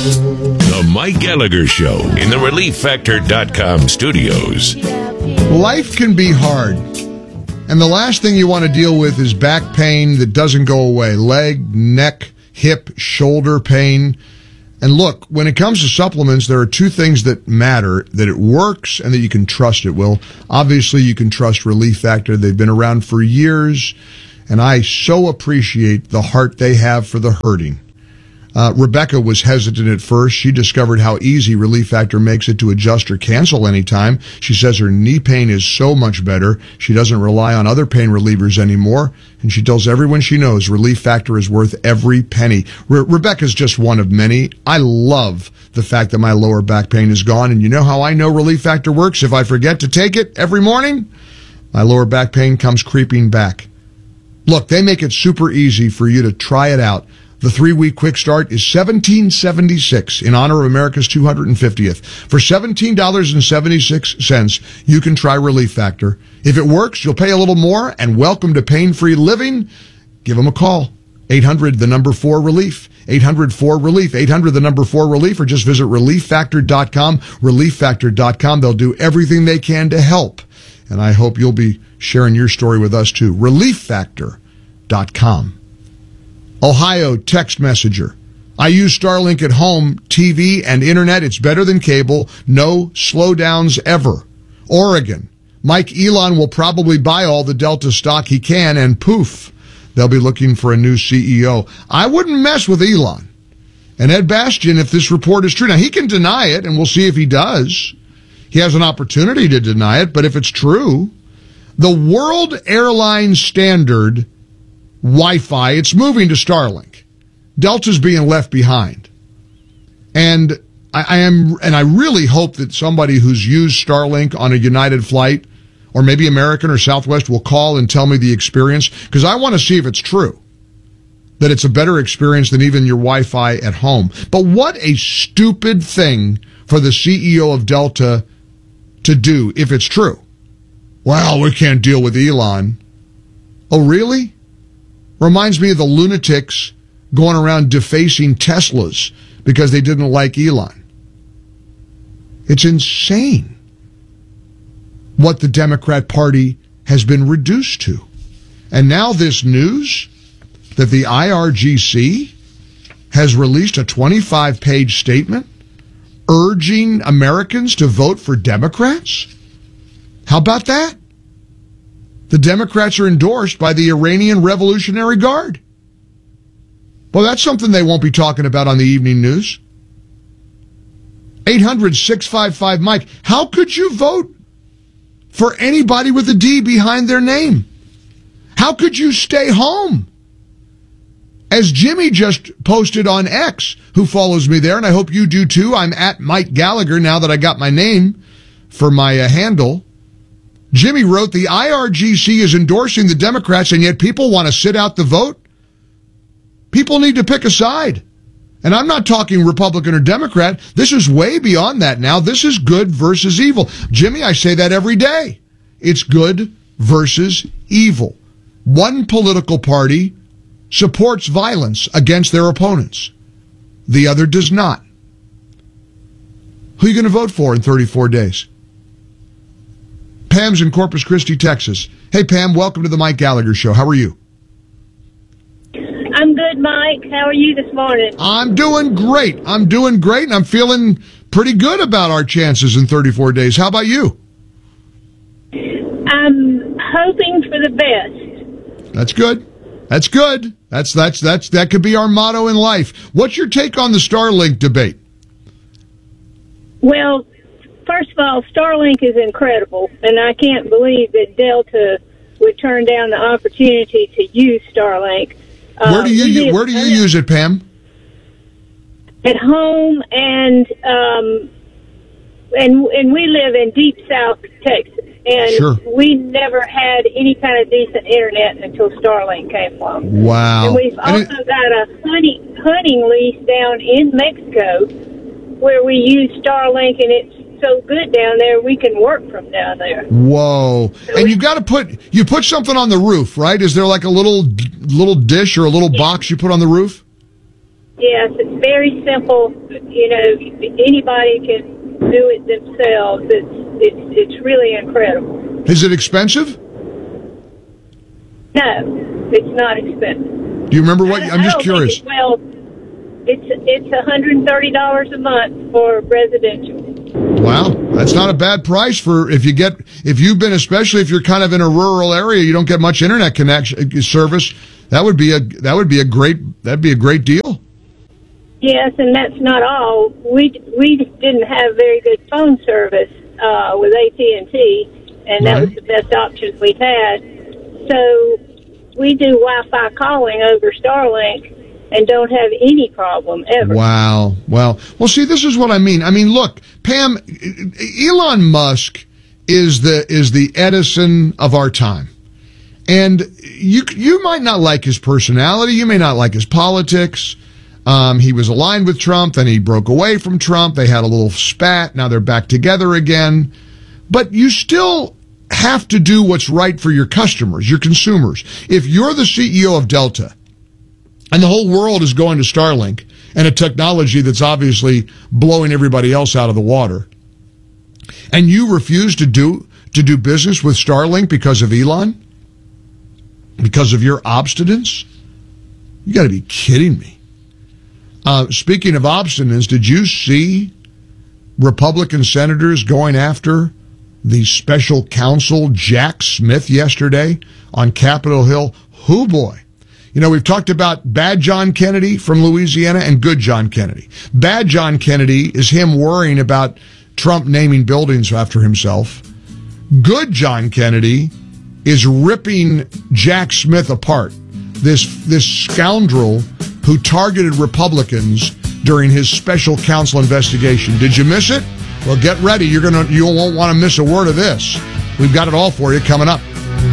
The Mike Gallagher Show in the ReliefFactor.com studios. Life can be hard, and the last thing you want to deal with is back pain that doesn't go away. Leg, neck, hip, shoulder pain. And look, when it comes to supplements, there are two things that matter, that it works and that you can trust it. Well, obviously you can trust Relief Factor. They've been around for years, and I so appreciate the heart they have for the hurting. Rebecca was hesitant at first. She discovered how easy Relief Factor makes it to adjust or cancel anytime. She says her knee pain is so much better. She doesn't rely on other pain relievers anymore. And she tells everyone she knows Relief Factor is worth every penny. Rebecca's just one of many. I love the fact that my lower back pain is gone. And you know how I know Relief Factor works? If I forget to take it every morning, my lower back pain comes creeping back. Look, they make it super easy for you to try it out. The 3-week quick start is $17.76 in honor of America's 250th. For $17.76, you can try Relief Factor. If it works, you'll pay a little more, and welcome to pain-free living. Give them a call. 800-4-RELIEF. 800-4-RELIEF. 800-4-RELIEF, or just visit ReliefFactor.com. ReliefFactor.com. They'll do everything they can to help. And I hope you'll be sharing your story with us, too. ReliefFactor.com. Ohio text messenger. I use Starlink at home, TV, and internet. It's better than cable. No slowdowns ever. Oregon. Mike, Elon will probably buy all the Delta stock he can, and poof, they'll be looking for a new CEO. I wouldn't mess with Elon. And Ed Bastian, if this report is true. Now, he can deny it, and we'll see if he does. He has an opportunity to deny it, but if it's true, the World Airline Standard Wi-Fi, it's moving to Starlink. Delta's being left behind. And I really hope that somebody who's used Starlink on a United flight, or maybe American or Southwest, will call and tell me the experience, because I want to see if it's true, that it's a better experience than even your Wi-Fi at home. But what a stupid thing for the CEO of Delta to do if it's true. Well, we can't deal with Elon. Oh, really? Reminds me of the lunatics going around defacing Teslas because they didn't like Elon. It's insane what the Democrat Party has been reduced to. And now this news that the IRGC has released a 25-page statement urging Americans to vote for Democrats? How about that? The Democrats are endorsed by the Iranian Revolutionary Guard. Well, that's something they won't be talking about on the evening news. 800-655-MIKE. How could you vote for anybody with a D behind their name? How could you stay home? As Jimmy just posted on X, who follows me there, and I hope you do too. I'm at Mike Gallagher now that I got my name for my handle. Jimmy wrote, the IRGC is endorsing the Democrats, and yet people want to sit out the vote? People need to pick a side. And I'm not talking Republican or Democrat. This is way beyond that now. This is good versus evil. Jimmy, I say that every day. It's good versus evil. One political party supports violence against their opponents. The other does not. Who are you going to vote for in 34 days? Pam's in Corpus Christi, Texas. Hey, Pam, welcome to the Mike Gallagher Show. How are you? I'm good, Mike. How are you this morning? I'm doing great. And I'm feeling pretty good about our chances in 34 days. How about you? I'm hoping for the best. That's good. That could be our motto in life. What's your take on the Starlink debate? Well, first of all, Starlink is incredible, and I can't believe that Delta would turn down the opportunity to use Starlink. Where do you use it, Pam? At home, and we live in deep South Texas, and sure. We never had any kind of decent internet until Starlink came along. Wow! And we've also got a hunting lease down in Mexico where we use Starlink, and it's so good down there, we can work from down there. Whoa. So and you put something on the roof, right? Is there like a little dish or a little box you put on the roof? Yes, it's very simple. You know, anybody can do it themselves. It's really incredible. Is it expensive? No, it's not expensive. Do you remember what? I'm just curious. Well, it's $130 a month for residential. Wow, that's not a bad price for if you've been, especially if you're kind of in a rural area, you don't get much internet connection service. That'd be a great deal. Yes, and that's not all. We didn't have very good phone service with AT&T, and that was the best option we had. So we do Wi-Fi calling over Starlink and don't have any problem ever. Wow. Well, see, this is what I mean. I mean, look, Pam, Elon Musk is the Edison of our time. And you might not like his personality. You may not like his politics. He was aligned with Trump, then he broke away from Trump. They had a little spat. Now they're back together again. But you still have to do what's right for your customers, your consumers. If you're the CEO of Delta and the whole world is going to Starlink and a technology that's obviously blowing everybody else out of the water, and you refuse to do business with Starlink because of Elon, because of your obstinance, you got to be kidding me. Speaking of obstinance, did you see Republican senators going after the special counsel Jack Smith yesterday on Capitol Hill? Hoo boy. You know, we've talked about bad John Kennedy from Louisiana and good John Kennedy. Bad John Kennedy is him worrying about Trump naming buildings after himself. Good John Kennedy is ripping Jack Smith apart. This scoundrel who targeted Republicans during his special counsel investigation. Did you miss it? Well, get ready. You won't want to miss a word of this. We've got it all for you coming up.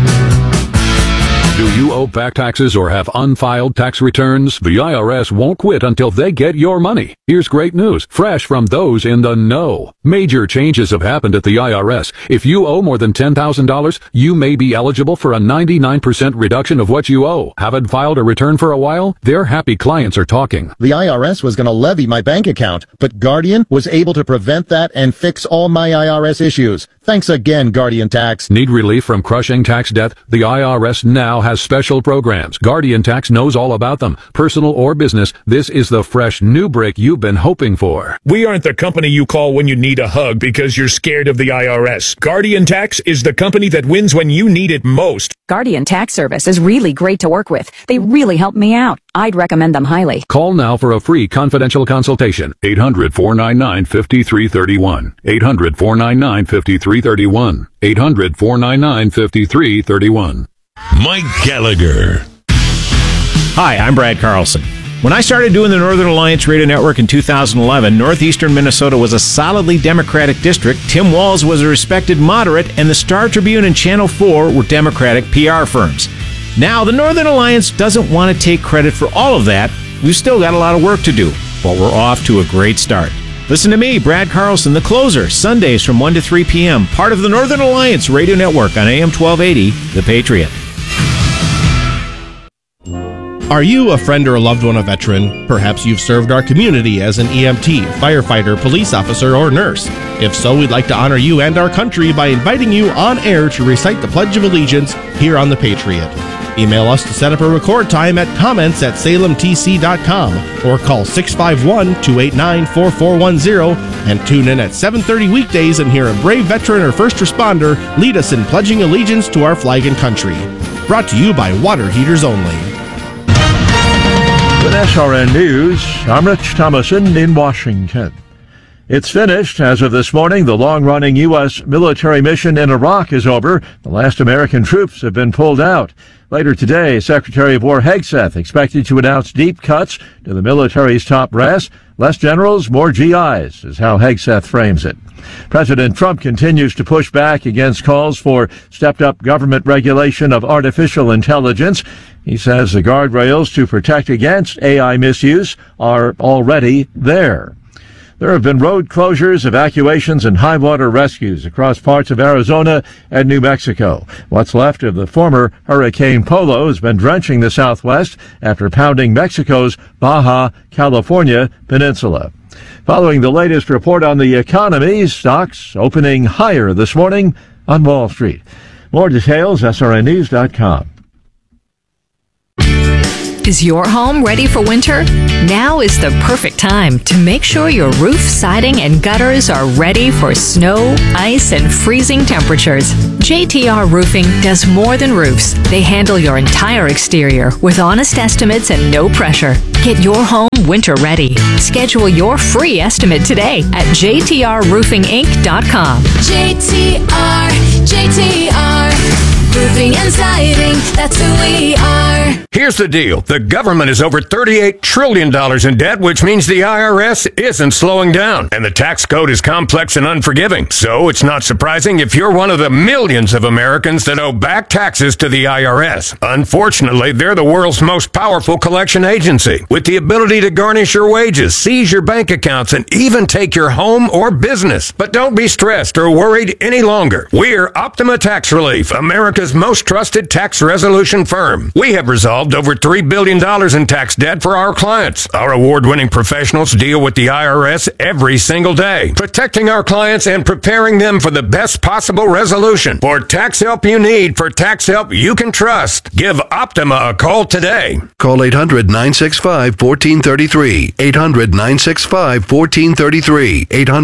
Do you owe back taxes or have unfiled tax returns? The IRS won't quit until they get your money. Here's great news, fresh from those in the know. Major changes have happened at the IRS. If you owe more than $10,000, you may be eligible for a 99% reduction of what you owe. Haven't filed a return for a while? Their happy clients are talking. The IRS was going to levy my bank account, but Guardian was able to prevent that and fix all my IRS issues. Thanks again, Guardian Tax. Need relief from crushing tax debt? The IRS now has special programs. Guardian Tax knows all about them. Personal or business, this is the fresh new break you've been hoping for. We aren't the company you call when you need a hug because you're scared of the IRS. Guardian Tax is the company that wins when you need it most. Guardian Tax Service is really great to work with. They really help me out. I'd recommend them highly. Call now for a free confidential consultation. 800-499-5331. 800-499-5331. 800-499-5331. Mike Gallagher. Hi, I'm Brad Carlson. When I started doing the Northern Alliance Radio Network in 2011, northeastern Minnesota was a solidly Democratic district. Tim Walz was a respected moderate, and the Star Tribune and Channel 4 were Democratic PR firms. Now, the Northern Alliance doesn't want to take credit for all of that. We've still got a lot of work to do, but we're off to a great start. Listen to me, Brad Carlson, The Closer, Sundays from 1 to 3 p.m., part of the Northern Alliance Radio Network on AM 1280, The Patriot. Are you a friend or a loved one of a veteran? Perhaps you've served our community as an EMT, firefighter, police officer, or nurse. If so, we'd like to honor you and our country by inviting you on air to recite the Pledge of Allegiance here on The Patriot. Email us to set up a record time at comments@salemtc.com or call 651-289-4410 and tune in at 7:30 weekdays and hear a brave veteran or first responder lead us in pledging allegiance to our flag and country. Brought to you by Water Heaters Only. With SRN News, I'm Rich Thomason in Washington. It's finished. As of this morning, the long-running U.S. military mission in Iraq is over. The last American troops have been pulled out. Later today, Secretary of War Hegseth expected to announce deep cuts to the military's top brass. Less generals, more GIs, is how Hegseth frames it. President Trump continues to push back against calls for stepped-up government regulation of artificial intelligence. He says the guardrails to protect against AI misuse are already there. There have been road closures, evacuations, and high water rescues across parts of Arizona and New Mexico. What's left of the former Hurricane Polo has been drenching the Southwest after pounding Mexico's Baja California peninsula. Following the latest report on the economy, stocks opening higher this morning on Wall Street. More details, srnnews.com. Is your home ready for winter? Now is the perfect time to make sure your roof, siding, and gutters are ready for snow, ice, and freezing temperatures. JTR Roofing does more than roofs. They handle your entire exterior with honest estimates and no pressure. Get your home winter ready. Schedule your free estimate today at jtrroofinginc.com. JTR, Roofing and Siding, that's who we are. Here's the deal. The government is over $38 trillion in debt, which means the IRS isn't slowing down. And the tax code is complex and unforgiving. So it's not surprising if you're one of the millions of Americans that owe back taxes to the IRS. Unfortunately, they're the world's most powerful collection agency, with the ability to garnish your wages, seize your bank accounts, and even take your home or business. But don't be stressed or worried any longer. We're Optima Tax Relief, America's most trusted tax resolution firm. We have resolved over $3 billion in tax debt for our clients. Our award-winning professionals deal with the IRS every single day, protecting our clients and preparing them for the best possible resolution. For tax help you need, for tax help you can trust, give Optima a call today. Call 800-965-1433. 800-965-1433.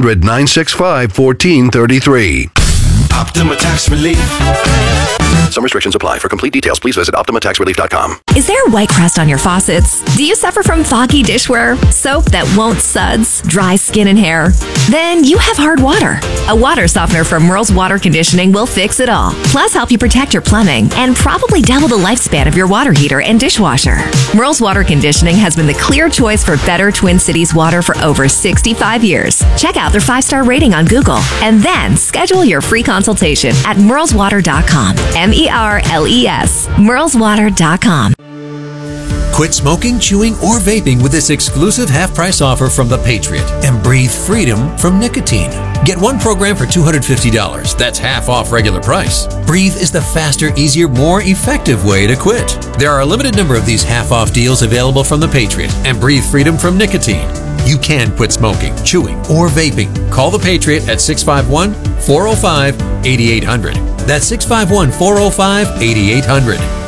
800-965-1433. Optima Tax Relief. Some restrictions apply. For complete details, please visit OptimaTaxRelief.com. Is there white crust on your faucets? Do you suffer from foggy dishware? Soap that won't suds? Dry skin and hair? Then you have hard water. A water softener from Merle's Water Conditioning will fix it all. Plus help you protect your plumbing and probably double the lifespan of your water heater and dishwasher. Merle's Water Conditioning has been the clear choice for better Twin Cities water for over 65 years. Check out their 5-star rating on Google and then schedule your free consultation at merleswater.com. MERLES. merleswater.com. Quit smoking, chewing, or vaping with this exclusive half-price offer from The Patriot and breathe freedom from nicotine. Get one program for $250. That's half off regular price. Breathe is the faster, easier, more effective way to quit. There are a limited number of these half-off deals available from The Patriot and breathe freedom from nicotine. You can quit smoking, chewing, or vaping. Call The Patriot at 651-405-8800. That's 651-405-8800.